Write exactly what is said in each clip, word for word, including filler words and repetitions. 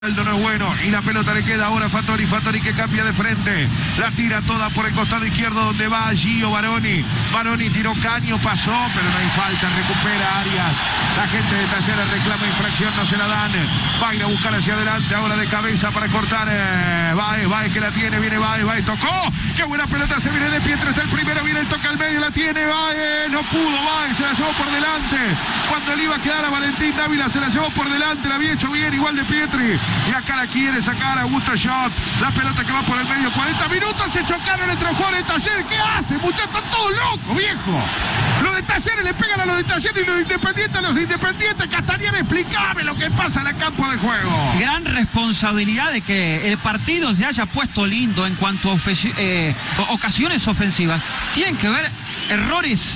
Aldo no es bueno y la pelota le queda ahora a Fattori, Fattori que cambia de frente, la tira toda por el costado izquierdo donde va Gio Baroni, Baroni tiró caño, pasó, pero no hay falta, recupera Arias, la gente de Talleres reclama infracción, no se la dan, va a ir a buscar hacia adelante ahora de cabeza para cortar, eh, Baez, Baez que la tiene, viene Baez, Baez tocó, qué buena pelota, se viene de Pietra, está el primero, viene el toque al medio, la tiene Baez, no pudo Baez, se la llevó por delante, cuando le iba a quedar a Valentín Dávila se la llevó por delante, la había hecho bien igual de Pietri. Y acá la quiere sacar Augusto Shot. La pelota que va por el medio. cuarenta minutos. Se chocaron entre jugadores de Talleres. ¿Qué hace, muchachos? Están todos locos, viejo. Los de Talleres le pegan a los de Talleres y los de Independiente a los de Independiente. Castañeda, explícame lo que pasa en el campo de juego. Gran responsabilidad de que el partido se haya puesto lindo en cuanto a eh, ocasiones ofensivas. Tienen que ver errores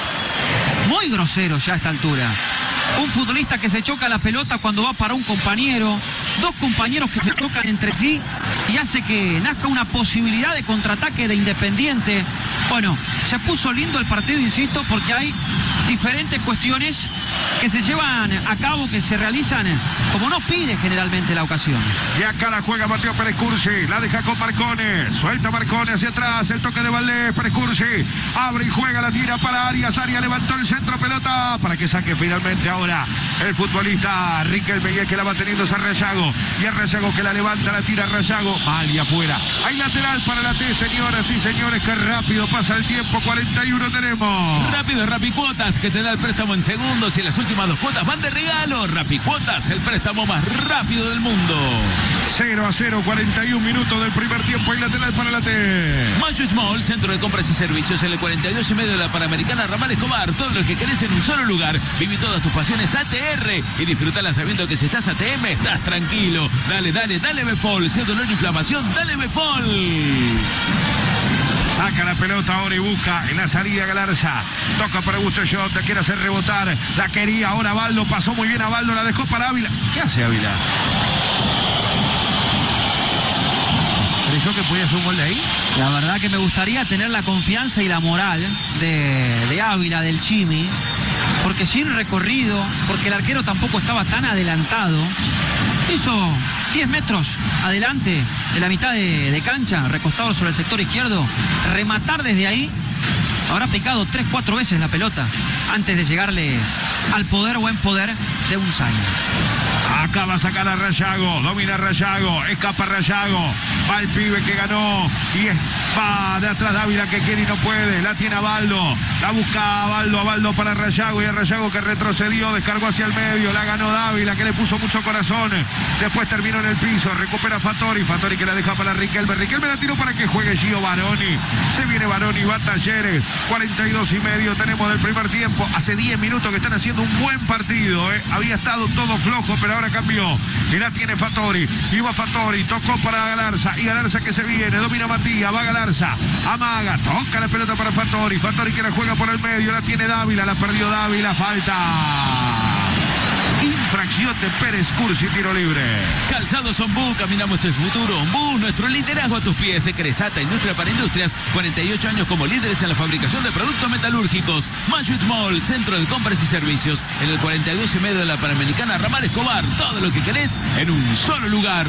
muy groseros ya a esta altura. Un futbolista que se choca la pelota cuando va para un compañero, dos compañeros que se chocan entre sí y hace que nazca una posibilidad de contraataque de Independiente. Bueno, se puso lindo el partido, insisto, porque hay diferentes cuestiones que se llevan a cabo, que se realizan como no pide generalmente la ocasión. Y acá la juega Mateo Pérez Cursi, la deja con Marcone, suelta Marcone hacia atrás, el toque de Valdés, Pérez Cursi, abre y juega, la tira para Arias, Arias levantó el centro, pelota para que saque finalmente ahora el futbolista Riquelme, que la va teniendo a Rayago, y a Rayago que la levanta, la tira Rayago, mal y afuera. Hay lateral para la T, señoras y señores, que rápido pasa el tiempo, cuarenta y uno tenemos. Rápido, Rapicuotas, que te da el préstamo en segundos y las últimas dos cuotas van de regalo. Rapicuotas, el préstamo más rápido del mundo. cero a cero, cuarenta y un minutos del primer tiempo y lateral para la T. Mancho Small, centro de compras y servicios en el cuarenta y dos y medio de la Panamericana Ramal Escobar. Todo lo que querés en un solo lugar. Viví todas tus pasiones A T R y disfrutala sabiendo que si estás A T M estás tranquilo. Dale, dale, dale Befol. Si es dolor e inflamación, dale Befol. Saca la pelota ahora y busca en la salida Galarza. Toca para Augusto Shot, quiere hacer rebotar. La quería ahora Baldo, pasó muy bien a Baldo, la dejó para Ávila. ¿Qué hace Ávila? ¿Creyó que podía hacer un gol de ahí? La verdad que me gustaría tener la confianza y la moral de, de Ávila, del Chimi, porque sin recorrido, porque el arquero tampoco estaba tan adelantado, hizo diez metros adelante de la mitad de, de cancha, recostado sobre el sector izquierdo, rematar desde ahí, habrá picado tres, cuatro veces la pelota antes de llegarle al poder, buen poder de Unzaña. Acá va a sacar a Rayago, domina Rayago, escapa Rayago, va el pibe que ganó y es, va de atrás Dávila que quiere y no puede, la tiene a Baldo, la busca a Baldo, a Baldo para Rayago y a Rayago que retrocedió, descargó hacia el medio, la ganó Dávila que le puso mucho corazón, después terminó en el piso, recupera Fattori, Fattori que la deja para Riquelme, Riquelme la tiró para que juegue Gio Baroni, se viene Baroni, va Talleres, cuarenta y dos y medio tenemos del primer tiempo, hace diez minutos que están haciendo un buen partido, ¿eh? Había estado todo flojo, pero ahora cambió y la tiene Fattori, iba Fattori, tocó para Galarza y Galarza que se viene, domina Matías, va Galarza, amaga, toca la pelota para Fattori, Fattori que la juega por el medio, la tiene Dávila, la perdió Dávila, falta. Infracción de Pérez Cursi, tiro libre. Calzados Ombú, caminamos el futuro. Ombú, nuestro liderazgo a tus pies. Cresata, Industria para Industrias, cuarenta y ocho años como líderes en la fabricación de productos metalúrgicos. Mancho Mall, centro de compras y servicios, en el cuarenta y dos y medio de la Panamericana Ramal Escobar. Todo lo que querés en un solo lugar.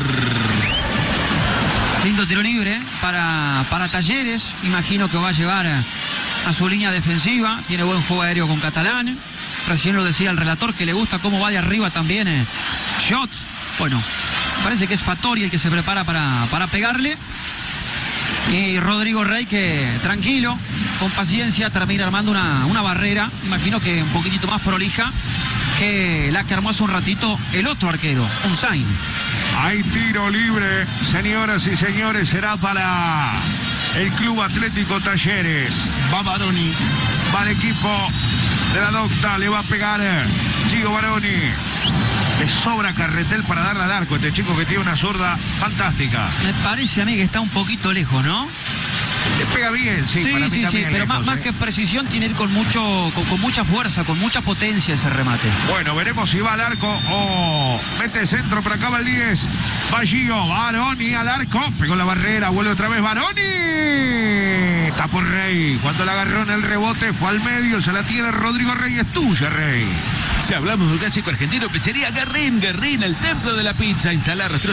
Lindo tiro libre para, para Talleres, imagino que va a llevar a, a su línea defensiva, tiene buen juego aéreo con Catalán, recién lo decía el relator que le gusta cómo va de arriba también eh, Shot, bueno, parece que es Fattori el que se prepara para, para pegarle, y Rodrigo Rey que tranquilo, con paciencia termina armando una, una barrera, imagino que un poquitito más prolija que la que armó hace un ratito el otro arquero, Unzaña. Hay tiro libre, señoras y señores, será para el Club Atlético Talleres. Va Baroni, va el equipo de la Docta, le va a pegar Gio Baroni. Le sobra Carretel para darle al arco, este chico que tiene una zurda fantástica. Me parece a mí que está un poquito lejos, ¿no? Le pega bien, sí, sí, para mí sí, sí, pero lejos, más, ¿eh? más que precisión tiene ir con mucho, con, con mucha fuerza, con mucha potencia ese remate. Bueno, veremos si va al arco o mete centro, pero acaba el diez. Va Gio, Baroni al arco, pegó la barrera, vuelve otra vez Baroni. Tapó Rey, cuando la agarró en el rebote fue al medio, se la tiene Rodrigo Rey, es tuya Rey. Si hablamos de un clásico argentino, pizzería Guerrín, Guerrín, el templo de la pizza. Instalar